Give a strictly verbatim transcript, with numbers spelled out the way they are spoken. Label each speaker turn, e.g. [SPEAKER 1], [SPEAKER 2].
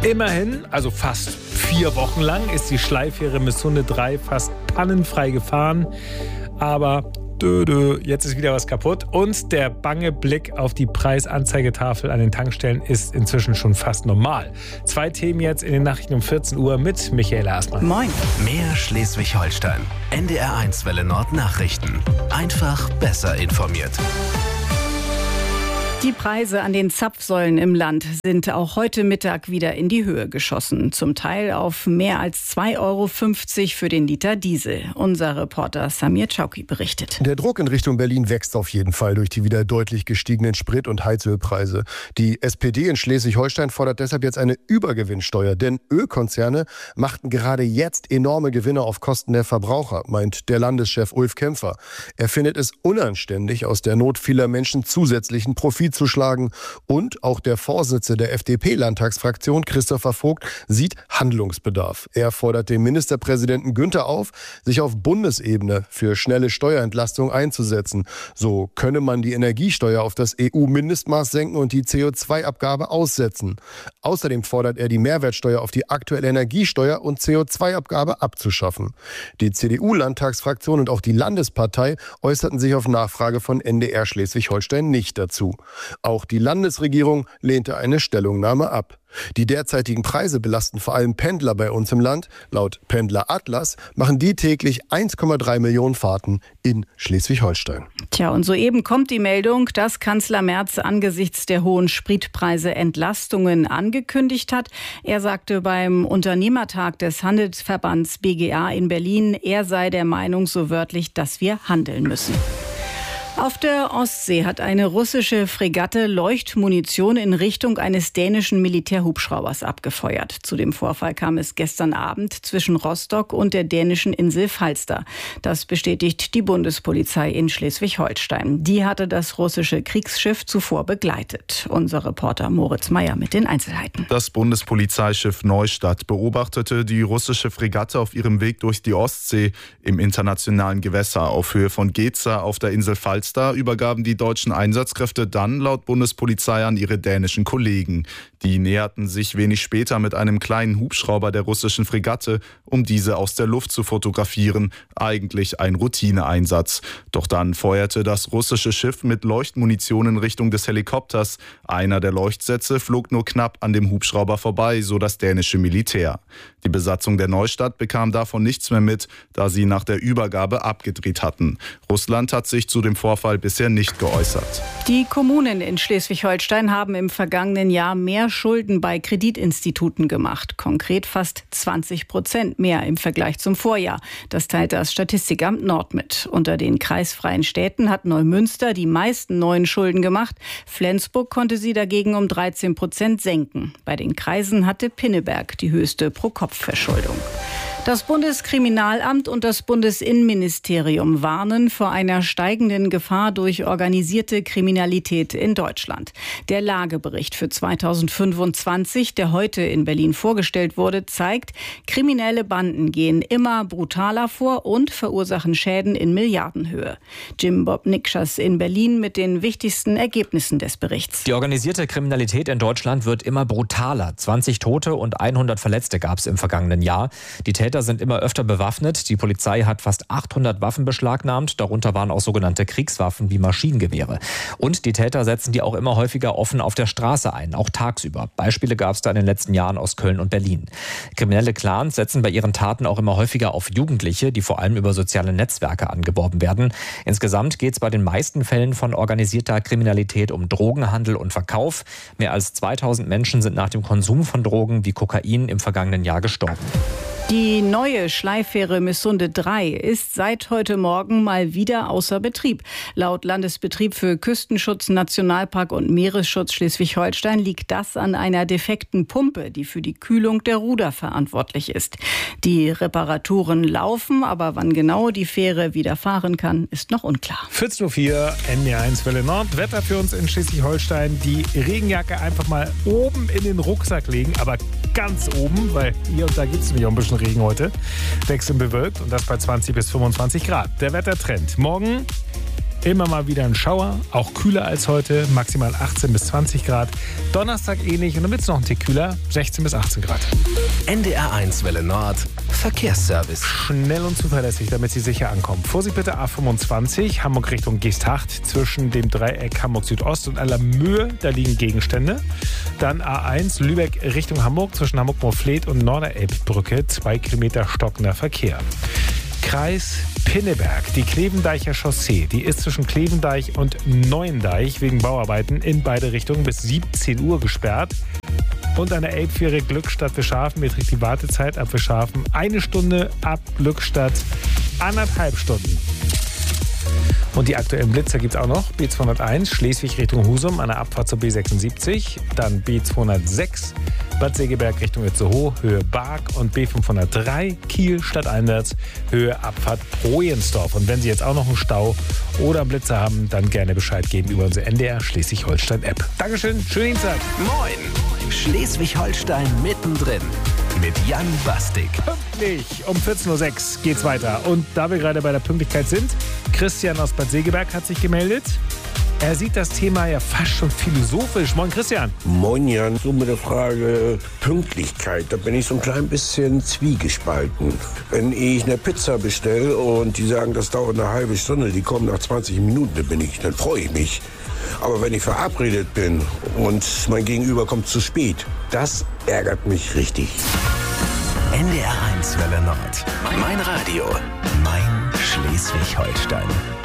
[SPEAKER 1] Immerhin, also fast vier Wochen lang, ist die Schleifähre Missunde drei fast pannenfrei gefahren. Aber dö, dö, jetzt ist wieder was kaputt. Und der bange Blick auf die Preisanzeigetafel an den Tankstellen ist inzwischen schon fast normal. Zwei Themen jetzt in den Nachrichten um vierzehn Uhr mit Michaela Astmann.
[SPEAKER 2] Moin.
[SPEAKER 3] Mehr Schleswig-Holstein. N D R eins Welle Nord Nachrichten. Einfach besser informiert.
[SPEAKER 2] Die Preise an den Zapfsäulen im Land sind auch heute Mittag wieder in die Höhe geschossen. Zum Teil auf mehr als zwei Euro fünfzig für den Liter Diesel. Unser Reporter Samir Chauki berichtet.
[SPEAKER 4] Der Druck in Richtung Berlin wächst auf jeden Fall durch die wieder deutlich gestiegenen Sprit- und Heizölpreise. Die S P D in Schleswig-Holstein fordert deshalb jetzt eine Übergewinnsteuer. Denn Ölkonzerne machten gerade jetzt enorme Gewinne auf Kosten der Verbraucher, meint der Landeschef Ulf Kämpfer. Er findet es unanständig, aus der Not vieler Menschen zusätzlichen Profit zu schlagen. Und auch der Vorsitzende der F D P-Landtagsfraktion, Christopher Vogt, sieht Handlungsbedarf. Er fordert den Ministerpräsidenten Günther auf, sich auf Bundesebene für schnelle Steuerentlastung einzusetzen. So könne man die Energiesteuer auf das E U-Mindestmaß senken und die C O zwei Abgabe aussetzen. Außerdem fordert er, die Mehrwertsteuer auf die aktuelle Energiesteuer und C O zwei Abgabe abzuschaffen. Die C D U-Landtagsfraktion und auch die Landespartei äußerten sich auf Nachfrage von N D R Schleswig-Holstein nicht dazu. Auch die Landesregierung lehnte eine Stellungnahme ab. Die derzeitigen Preise belasten vor allem Pendler bei uns im Land. Laut Pendler Atlas machen die täglich eins Komma drei Millionen Fahrten in Schleswig-Holstein.
[SPEAKER 2] Tja, und soeben kommt die Meldung, dass Kanzler Merz angesichts der hohen Spritpreise Entlastungen angekündigt hat. Er sagte beim Unternehmertag des Handelsverbands B G A in Berlin, er sei der Meinung so wörtlich, dass wir handeln müssen. Auf der Ostsee hat eine russische Fregatte Leuchtmunition in Richtung eines dänischen Militärhubschraubers abgefeuert. Zu dem Vorfall kam es gestern Abend zwischen Rostock und der dänischen Insel Falster. Das bestätigt die Bundespolizei in Schleswig-Holstein. Die hatte das russische Kriegsschiff zuvor begleitet. Unser Reporter Moritz Meyer mit den Einzelheiten.
[SPEAKER 5] Das Bundespolizeischiff Neustadt beobachtete die russische Fregatte auf ihrem Weg durch die Ostsee im internationalen Gewässer auf Höhe von Geza auf der Insel Falster. Übergaben die deutschen Einsatzkräfte dann laut Bundespolizei an ihre dänischen Kollegen. Die näherten sich wenig später mit einem kleinen Hubschrauber der russischen Fregatte, um diese aus der Luft zu fotografieren. Eigentlich ein Routineeinsatz. Doch dann feuerte das russische Schiff mit Leuchtmunition in Richtung des Helikopters. Einer der Leuchtsätze flog nur knapp an dem Hubschrauber vorbei, so das dänische Militär. Die Besatzung der Neustadt bekam davon nichts mehr mit, da sie nach der Übergabe abgedreht hatten. Russland hat sich zu dem Vorfall bisher nicht geäußert.
[SPEAKER 2] Die Kommunen in Schleswig-Holstein haben im vergangenen Jahr mehr Schulden bei Kreditinstituten gemacht. Konkret fast zwanzig Prozent mehr im Vergleich zum Vorjahr. Das teilt das Statistikamt Nord mit. Unter den kreisfreien Städten hat Neumünster die meisten neuen Schulden gemacht. Flensburg konnte sie dagegen um dreizehn Prozent senken. Bei den Kreisen hatte Pinneberg die höchste Pro-Kopf-Verschuldung. Das Bundeskriminalamt und das Bundesinnenministerium warnen vor einer steigenden Gefahr durch organisierte Kriminalität in Deutschland. Der Lagebericht für zweitausendfünfundzwanzig, der heute in Berlin vorgestellt wurde, zeigt, kriminelle Banden gehen immer brutaler vor und verursachen Schäden in Milliardenhöhe. Jim Bob Nikschas in Berlin mit den wichtigsten Ergebnissen des Berichts.
[SPEAKER 6] Die organisierte Kriminalität in Deutschland wird immer brutaler. zwanzig Tote und hundert Verletzte gab es im vergangenen Jahr. Die Täter sind immer öfter bewaffnet. Die Polizei hat fast achthundert Waffen beschlagnahmt. Darunter waren auch sogenannte Kriegswaffen wie Maschinengewehre. Und die Täter setzen die auch immer häufiger offen auf der Straße ein, auch tagsüber. Beispiele gab es da in den letzten Jahren aus Köln und Berlin. Kriminelle Clans setzen bei ihren Taten auch immer häufiger auf Jugendliche, die vor allem über soziale Netzwerke angeworben werden. Insgesamt geht es bei den meisten Fällen von organisierter Kriminalität um Drogenhandel und Verkauf. Mehr als zweitausend Menschen sind nach dem Konsum von Drogen wie Kokain im vergangenen Jahr gestorben.
[SPEAKER 2] Die neue Schleifähre Missunde drei ist seit heute Morgen mal wieder außer Betrieb. Laut Landesbetrieb für Küstenschutz, Nationalpark und Meeresschutz Schleswig-Holstein liegt das an einer defekten Pumpe, die für die Kühlung der Ruder verantwortlich ist. Die Reparaturen laufen, aber wann genau die Fähre wieder fahren kann, ist noch unklar.
[SPEAKER 1] vierzehn Uhr vier, N D R eins Welle Nord. Wetter für uns in Schleswig-Holstein. Die Regenjacke einfach mal oben in den Rucksack legen, aber ganz oben, weil hier und da gibt es nämlich auch ein bisschen Regen heute. Wechselnd bewölkt und das bei zwanzig bis fünfundzwanzig Grad. Der Wettertrend. Morgen immer mal wieder ein Schauer, auch kühler als heute, maximal achtzehn bis zwanzig Grad. Donnerstag ähnlich und dann wird es noch ein Tick kühler, sechzehn bis achtzehn Grad.
[SPEAKER 3] N D R eins Welle Nord, Verkehrsservice.
[SPEAKER 1] Schnell und zuverlässig, damit Sie sicher ankommen. Vorsicht bitte A fünfundzwanzig, Hamburg Richtung Geesthacht, zwischen dem Dreieck Hamburg Südost und Allermöhe, da liegen Gegenstände. Dann A eins, Lübeck Richtung Hamburg, zwischen Hamburg-Morfleet und Norderelbbrücke, zwei Kilometer stockender Verkehr. Kreis Pinneberg, die Klevendeicher Chaussee, die ist zwischen Klevendeich und Neuendeich wegen Bauarbeiten in beide Richtungen bis siebzehn Uhr gesperrt. Und eine Elbfähre Glückstadt Fischhafen beträgt die Wartezeit ab Fischhafen eine Stunde, ab Glückstadt anderthalb Stunden. Und die aktuellen Blitzer gibt es auch noch. B zweihunderteins, Schleswig Richtung Husum an der Abfahrt zur B sechsundsiebzig. Dann B zweihundertsechs, Bad Segeberg Richtung Itzehoe, Höhe Barg. Und B fünfhundertdrei, Kiel stadteinwärts, Höhe Abfahrt Projensdorf. Und wenn Sie jetzt auch noch einen Stau oder einen Blitzer haben, dann gerne Bescheid geben über unsere N D R Schleswig-Holstein-App. Dankeschön, schönen Dienstag.
[SPEAKER 3] Moin! Schleswig-Holstein mittendrin mit Jan Bastik.
[SPEAKER 1] Pünktlich um vierzehn Uhr sechs geht's weiter. Und da wir gerade bei der Pünktlichkeit sind, Christian aus Bad Segeberg hat sich gemeldet. Er sieht das Thema ja fast schon philosophisch. Moin Christian.
[SPEAKER 7] Moin Jan, so mit der Frage Pünktlichkeit, da bin ich so ein klein bisschen zwiegespalten. Wenn ich eine Pizza bestelle und die sagen, das dauert eine halbe Stunde, die kommen nach zwanzig Minuten, dann bin ich, dann freue ich mich. Aber wenn ich verabredet bin und mein Gegenüber kommt zu spät, das ärgert mich richtig.
[SPEAKER 3] N D R eins Welle Nord. Mein Radio. Mein Schleswig-Holstein.